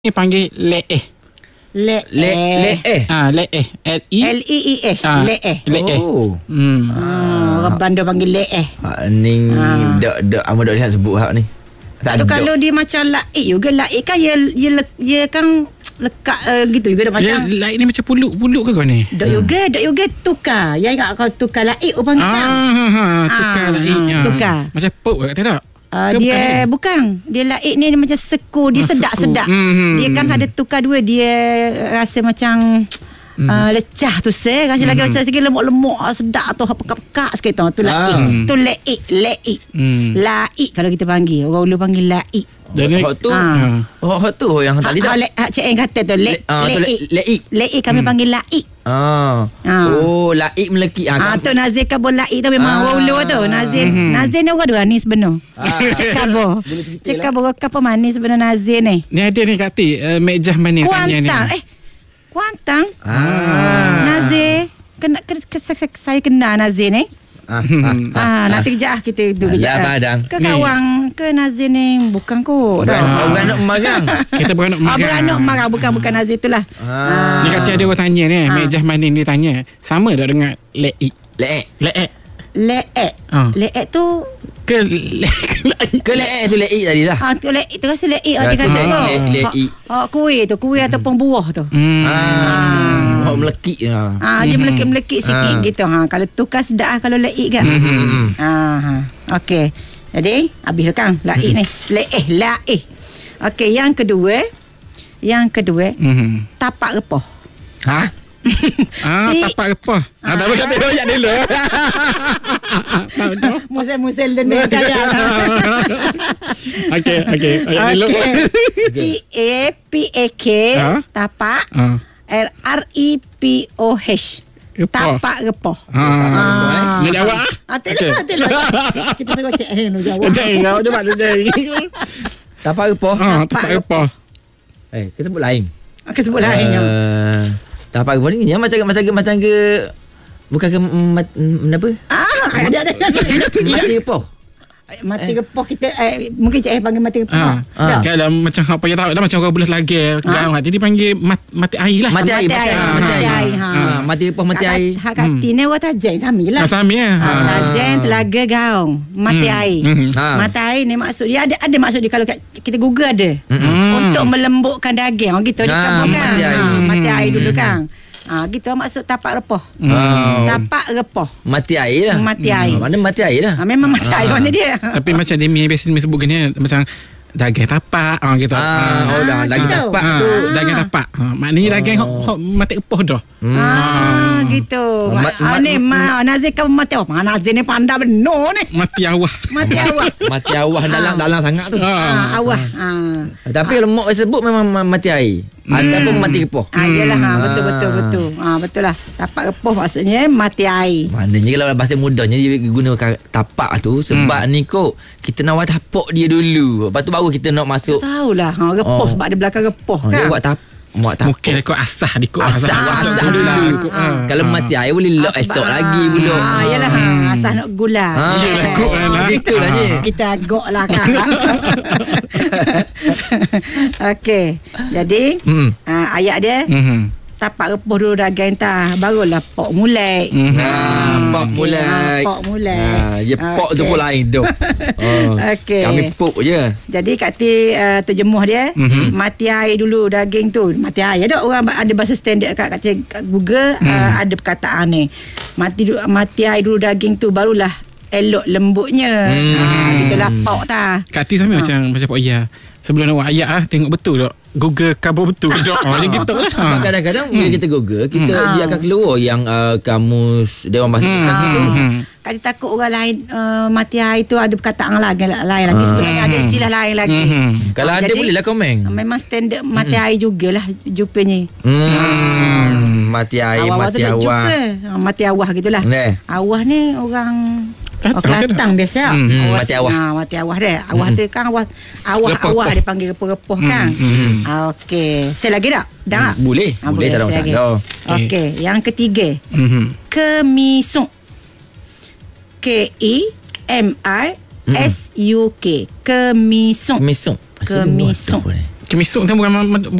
Ni panggil le'eh. Le'eh. Le'eh. L-E-E-S. Le'eh. Le'eh. Oh. Orang Bandar panggil le'eh. Ni dak amat dak nak sebut hak ni. Tak Tu ada. kalau dia macam laik juga. Laik kan dia kan lekat gitu juga dah macam. Laik ni macam puluk-puluk ke kau ni? Dok yoga tukar. Ya ingat kau tukar laik orang kita. Tukar laik. Tukar. Macam pop kata tak? Dia bukan. Dia laik ni dia macam seku. Dia sedap-sedap. Dia kan ada tukar dua. Dia rasa macam lecah tu rasa lagi macam sikit lemuk-lemuk sedap tu pekat-pekat sikit tu laik. Tu laik. Laik kalau kita panggil. Orang ulu panggil laik. Hak tu. Hak tu yang tadi dah. Cik Eng kata tu laik. Laik kami panggil laik. Oh, laik melekit. Tu Nazir kabur laik tu memang orang ulu tu. Nazir ni orang dua ni sebenar. Cik kabur apa manis sebenar Nazir ni. Ni ada ni Kak Ti, Mejah Manis tanya ni. Kuantang. Nazir saya kenal Nazir ni. Nanti kejap kita duduk kejap. Badang. Ke kawan ke Nazir ni bukan kot. Beranak marang. Kita beranak marang. Beranak marang bukan Nazir itulah. Ni Kak Ti ada orang tanya ni, Mejah Manis ni tanya, sama tak dengan le'ik? Le'ek tu Ke le'ek tu le'ik tadi lah. tu le'ek tu rasa le'ek dia kata tu. Le'ik. Kuih ataupun buah tu. Hak melekit. Dia melekit-melekit sikit gitu. Kalau tukar sedap kalau le'ek kan. Okey. Jadi habis dah kan le'ek ni. Le'eh. Okey, yang kedua tapak repoh. Tapak repah. Tak boleh kata royak dulu. Musel dan gaya. Okey. T-A-P-A-K tapak R-E-P-O-H. Tapak repoh. Nak jawab? Atulah. Kita suruh Cik Heng jawab. Jawab Tapak repoh. Tapak repah. Kita sebut lain. Sebut lain. Tapak repoh ni yang macam ke bukan ke apa? Ada. Mati repoh. Mati repoh kita mungkin Cik Heng panggil mati repoh. Kalau macam apa yang tahu dah macam orang belas lagi gaung jadi panggil mati air lah. Mati air. Mati repoh mati air. Hak kati ni orang Tajen samilah. Sami Tajen Telaga Gaung mati air. Mati air ni maksud dia ada maksud dia kalau kita Google ada. Untuk melembutkan daging gitu dia kan. Mati air dulu kan. Gitu maksud tapak repoh. Tapak repoh. Mati air lah. Mati air. Mana mati air lah. Memang mati air mana dia. Tapi macam dia biasa sebut gini macam daging tapak gitu. Daging tapak tu. Daging tapak. Maknanya daging mati repoh dah. Gitu. Ni Nazir kan mati awah. Nazir ni pandai benar ni. Mati awah. Mati awah dalam sangat tu. Awah. Tapi kalau mak sebut memang mati air. Ataupun mati repoh. Yalah betul. Betul lah. Tapak repoh maksudnya mati air. Maknanya kalau bahasa mudahnya dia guna tapak tu sebab ni kok kita nak buat tapak dia dulu. Lepas tu baru kita nak masuk. Tahulah repoh sebab dia belakang repoh kan. Dia buat tapak. Mungkin ikut asah Asah dulu. Kalau mati air boleh lock esok lagi pula. Yalah asah nak gula. Gitulah je. Kita agak lah kan. Okey. Jadi ayat dia tapak repoh dulu daging tah barulah pok mulai. Pok mulai. Dia pok tu pun lain tu. Okey. Kami pok je. Jadi Kak Ti terjemuh dia mati air dulu daging tu. Mati air dah orang ada bahasa standard kat Google ada perkataan ni. Mati air dulu daging tu barulah elok lembutnya. Gitulah pok tah. Kak Ti sama macam Pok Iya. Sebelum nak buat ayat tengok betul tak Google kabur betul ke tak. Macam gitu lah. Kadang-kadang bila kita Google dia akan keluar yang kamus Dewan Bahasa Islam tu. Kak takut orang lain mati air tu ada perkataan lain lagi sebenarnya ada istilah lain lagi. Kalau ada bolehlah komen. Memang standard mati air jugalah jupanya. Mati air, mati awah. Mati awah gitulah. Awah ni orang Kelantan biasa. Mati awah. Mati awah dia. Awah tu kan awah dia panggil repoh-repoh kan. Okey. Saya lagi tak? Dah tak? Boleh tak ada masalah. Okey, yang ketiga. Kemisuk. K-E-M-I-S-U-K. Kemisuk. Kemisuk. Kemisuk tu bukan